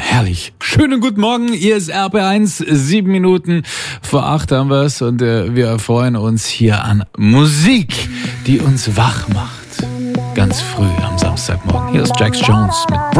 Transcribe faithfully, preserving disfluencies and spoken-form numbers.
herrlich. Schönen guten Morgen, hier ist R P eins, sieben Minuten vor acht haben wir es und äh, wir erfreuen uns hier an Musik, die uns wach macht. Ganz früh am Samstagmorgen. Hier ist Jax Jones mit